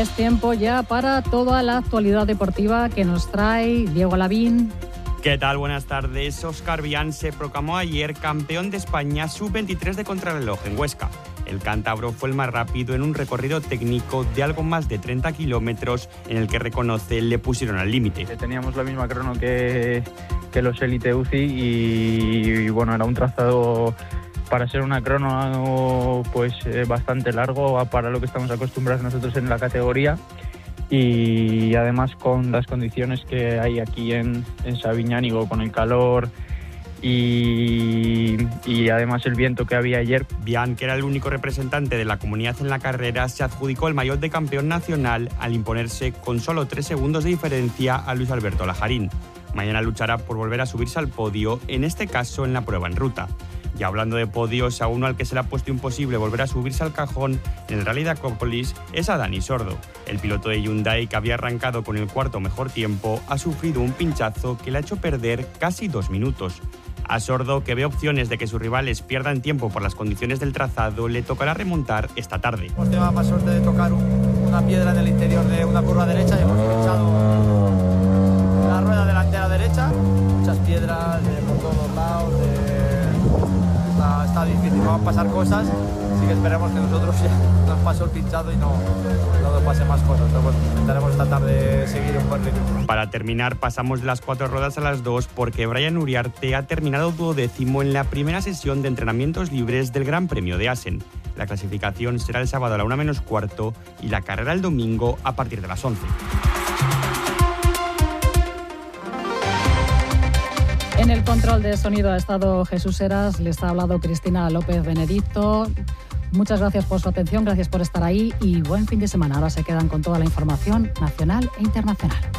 Es tiempo ya para toda la actualidad deportiva que nos trae Diego Lavín. ¿Qué tal? Buenas tardes. Óscar Vián se proclamó ayer campeón de España sub-23 de contrarreloj en Huesca. El cántabro fue el más rápido en un recorrido técnico de algo más de 30 kilómetros en el que reconoce le pusieron al límite. Teníamos la misma crono que los Elite UCI y bueno, era un trazado para ser una crono pues bastante largo para lo que estamos acostumbrados nosotros en la categoría. Y además con las condiciones que hay aquí en Sabiñánigo, con el calor y además el viento que había ayer. Vián, que era el único representante de la comunidad en la carrera, se adjudicó el maillot de campeón nacional al imponerse con solo 3 segundos de diferencia a Luis Alberto Lajarín. Mañana luchará por volver a subirse al podio, en este caso en la prueba en ruta. Y hablando de podios, a uno al que se le ha puesto imposible volver a subirse al cajón en el Rally de Acrópolis es a Dani Sordo. El piloto de Hyundai, que había arrancado con el cuarto mejor tiempo, ha sufrido un pinchazo que le ha hecho perder casi 2 minutos. A Sordo, que ve opciones de que sus rivales pierdan tiempo por las condiciones del trazado, le tocará remontar esta tarde. Hemos tenido más suerte de tocar una piedra en el interior de una curva derecha y hemos pinchado la rueda delantera derecha. Muchas piedras por todos los lados. Está difícil, van a pasar cosas, así que esperemos que nosotros ya nos pasó el pinchado y no nos pase más cosas. Pero bueno, intentaremos esta tarde seguir un buen ritmo. Para terminar, pasamos de las 4 ruedas a las 2 porque Brian Uriarte ha terminado 12º en la primera sesión de entrenamientos libres del Gran Premio de Assen. La clasificación será el sábado a la 1:15 y la carrera el domingo a partir de las 11. En el control de sonido ha estado Jesús Heras, les ha hablado Cristina López Benedicto. Muchas gracias por su atención, gracias por estar ahí y buen fin de semana. Ahora se quedan con toda la información nacional e internacional.